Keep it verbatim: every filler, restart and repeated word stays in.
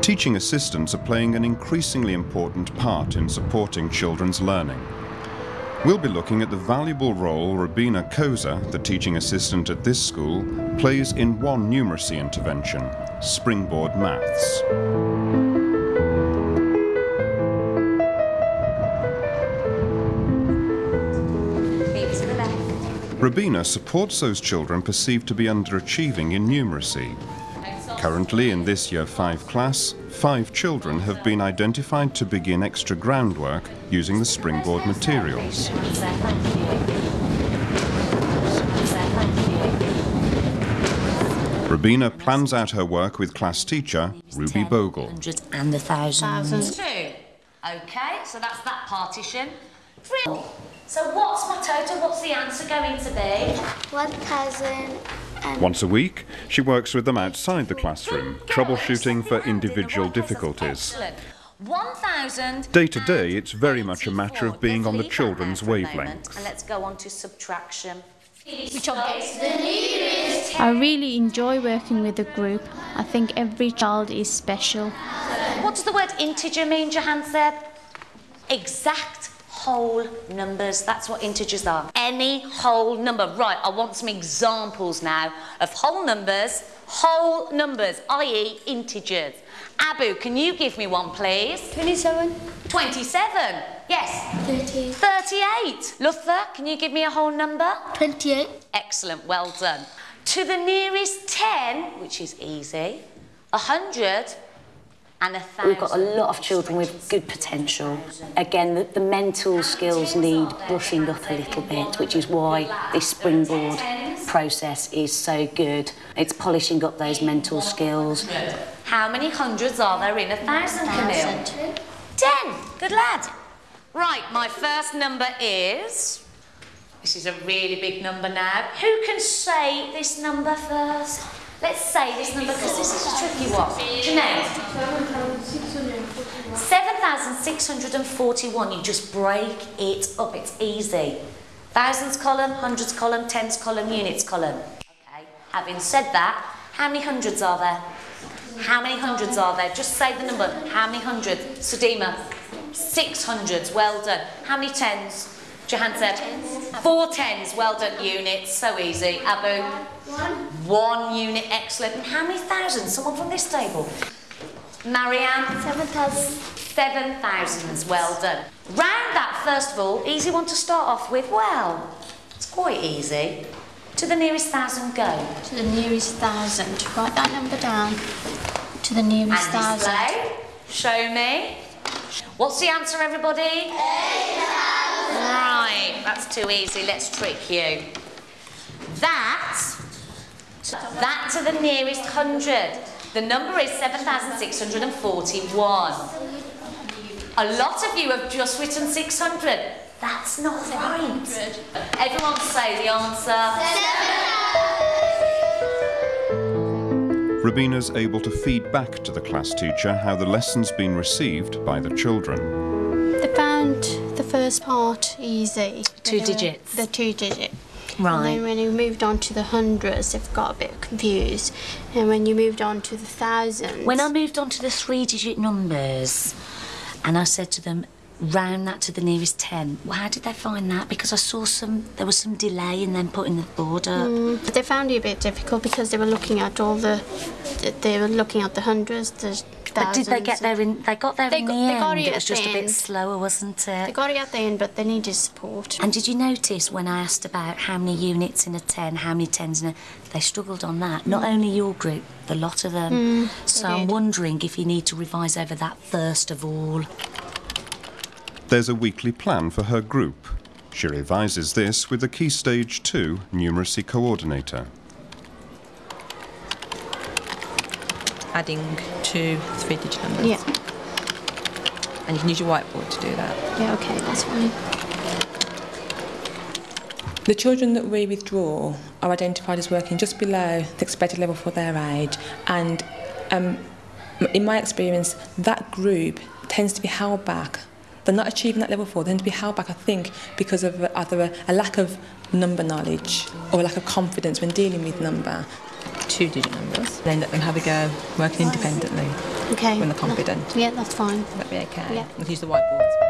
Teaching assistants are playing an increasingly important part in supporting children's learning. We'll be looking at the valuable role Rubina Koza, the teaching assistant at this school, plays in one numeracy intervention, Springboard Maths. Rubina supports those children perceived to be underachieving in numeracy. Currently, in this Year five class, five children have been identified to begin extra groundwork using the Springboard materials. Rubina plans out her work with class teacher, Ruby Bogle. Hundreds and the thousands. Two. Okay, so that's that partition. Three. So what's my total? What's the answer going to be? one thousand. Once a week, she works with them outside the classroom, troubleshooting for individual difficulties. one thousand. Day to day, it's very much a matter of being on the children's wavelength. And let's go on to subtraction. I really enjoy working with the group. I think every child is special. What does the word integer mean, Johan said? Exact whole numbers. That's what integers are. Any whole number. Right, I want some examples now of whole numbers, whole numbers, that is integers. Abu, can you give me one, please? twenty-seven. twenty-seven. Yes. thirty. thirty-eight. Luther, can you give me a whole number? twenty-eight. Excellent, well done. To the nearest ten, which is easy, a hundred and a thousand. We've got a lot of children with good potential. Again, the, the mental skills need brushing up a little bit, which is why this Springboard process is so good. It's polishing up those mental skills. How many hundreds are there in a thousand, Camille? Ten. Good lad. Right, my first number is... This is a really big number now. Who can say this number first? Let's say this number, because this is a tricky one. Janelle? seven thousand six hundred forty-one. You just break it up. It's easy. Thousands column, hundreds column, tens column, units column. Okay. Having said that, how many hundreds are there? How many hundreds are there? Just say the number. How many hundreds? Sudima? Six hundreds. Well done. How many tens? Johan said? Four tens. Well done. Units. So easy. Abu? One. One unit. Excellent. And how many thousands? Someone from this table? Marianne? Seven thousand. Seven thousands. Well done. Round that, first of all. Easy one to start off with. Well, it's quite easy. To the nearest thousand, go. To the nearest thousand. Write that number down. To the nearest and thousand. Display. Show me. What's the answer, everybody? eight thousand. Right, that's too easy. Let's trick you. That, that to the nearest hundred. The number is seven thousand six hundred forty-one. A lot of you have just written six hundred. That's not right. Everyone say the answer. Rubina's able to feed back to the class teacher how the lesson's been received by the children. They found the first part easy. Two They were- digits. The two digit. Right. And then when you moved on to the hundreds, they've got a bit confused. And when you moved on to the thousands... When I moved on to the three-digit numbers, and I said to them, round that to the nearest ten. Well, how did they find that? Because I saw some, there was some delay in them putting the board up. Mm, but they found it a bit difficult because they were looking at all the... They were looking at the hundreds, the thousands... But did they get there in... They got there They in got- the they end. got it It at was just the a bit end. slower, wasn't it? They got it at the end, but they needed support. And did you notice when I asked about how many units in a ten, how many tens in a... They struggled on that. Not only your group, the lot of them. Mm, so they I'm did. wondering if you need to revise over that first of all. There's a weekly plan for her group. She revises this with the Key Stage two numeracy coordinator. Adding two three-digit numbers. Yeah. And you can use your whiteboard to do that. Yeah, okay, that's fine. The children that we withdraw are identified as working just below the expected level for their age, and um, in my experience, that group tends to be held back. They're not achieving that level four, they tend to be held back, I think, because of either a, a lack of number knowledge or a lack of confidence when dealing with number. Two-digit numbers. Then let them have a go working independently. Okay. when they're confident. Yeah, that's fine. That'd be okay. Yeah. Let's use the whiteboards.